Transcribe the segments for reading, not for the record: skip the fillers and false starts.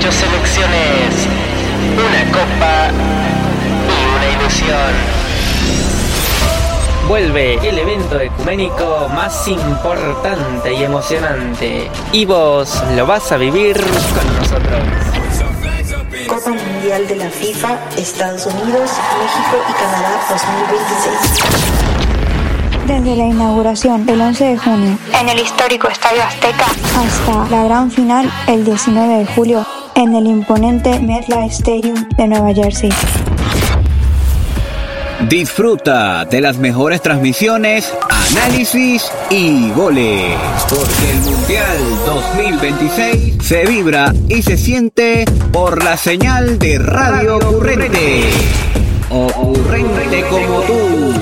8 selecciones, una copa y una ilusión. Vuelve el evento ecuménico más importante y emocionante, y vos lo vas a vivir con nosotros. Copa Mundial de la FIFA, Estados Unidos, México y Canadá 2026. Desde la inauguración el 11 de junio en el histórico Estadio Azteca hasta la gran final el 19 de julio en el imponente MetLife Stadium de Nueva Jersey. Disfruta de las mejores transmisiones, análisis y goles, porque el Mundial 2026 se vibra y se siente por la señal de Radio Ocurrente. Ocurrente como tú.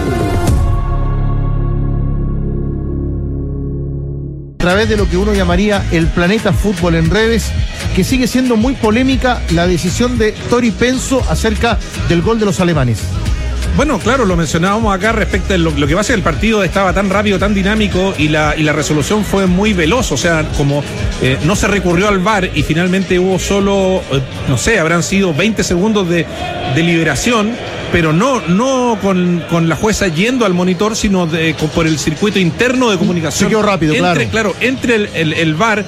A través de lo que uno llamaría el planeta fútbol en redes, que sigue siendo muy polémica la decisión de Tori Penso acerca del gol de los alemanes. Bueno, claro, lo mencionábamos acá respecto a lo que pasa, el partido estaba tan rápido, tan dinámico y la resolución fue muy veloz, o sea, como no se recurrió al VAR y finalmente hubo solo, no sé, habrán sido 20 segundos de liberación, pero no con la jueza yendo al monitor, sino por el circuito interno de comunicación. Se quedó rápido, claro. Entre el VAR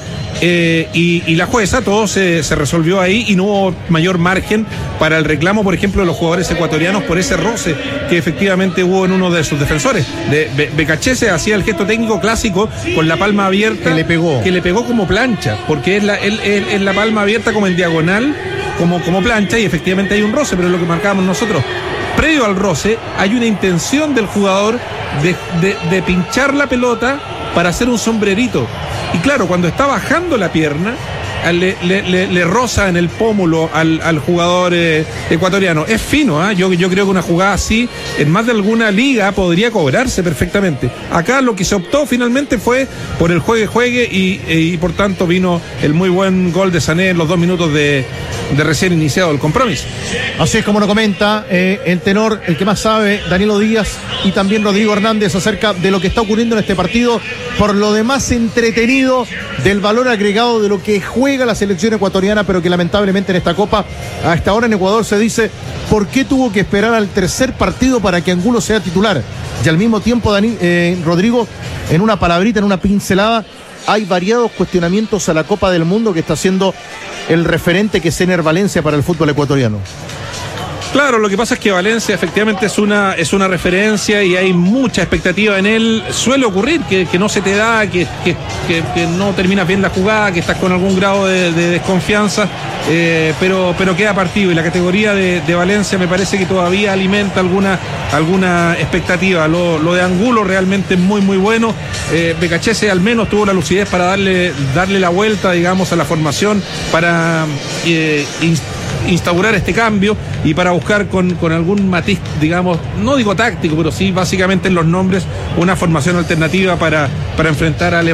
y la jueza, todo se resolvió ahí y no hubo mayor margen para el reclamo, por ejemplo, de los jugadores ecuatorianos por ese roce que efectivamente hubo en uno de sus defensores. Becachese hacía el gesto técnico clásico con la palma abierta. Que le pegó como plancha, porque es la palma abierta como en diagonal, como plancha, y efectivamente hay un roce, pero es lo que marcábamos nosotros. Previo al roce hay una intención del jugador de pinchar la pelota para hacer un sombrerito. Y claro, cuando está bajando la pierna, le roza en el pómulo al jugador ecuatoriano. Es fino, ¿eh? Yo creo que una jugada así en más de alguna liga podría cobrarse perfectamente. Acá lo que se optó finalmente fue por el juegue y por tanto vino el muy buen gol de Sané en los 2 minutos de recién iniciado el compromiso. Así es como lo comenta el tenor, el que más sabe, Danilo Díaz, y también Rodrigo Hernández, acerca de lo que está ocurriendo en este partido, por lo demás entretenido, del valor agregado de lo que juega la selección ecuatoriana, pero que lamentablemente en esta Copa, a esta hora en Ecuador se dice, ¿por qué tuvo que esperar al tercer partido para que Angulo sea titular? Y al mismo tiempo, Rodrigo, en una palabrita, en una pincelada, hay variados cuestionamientos a la Copa del Mundo que está haciendo el referente que es Ener Valencia para el fútbol ecuatoriano. Claro, lo que pasa es que Valencia efectivamente es una referencia y hay mucha expectativa en él. Suele ocurrir que no se te da, que no terminas bien la jugada, que estás con algún grado de desconfianza, pero queda partido. Y la categoría de Valencia me parece que todavía alimenta alguna expectativa. Lo de Angulo realmente es muy, muy bueno. Becachese al menos tuvo la lucidez para darle la vuelta, digamos, a la formación, para instaurar este cambio y para buscar con algún matiz, digamos, no digo táctico, pero sí básicamente en los nombres, una formación alternativa para enfrentar a Alemania.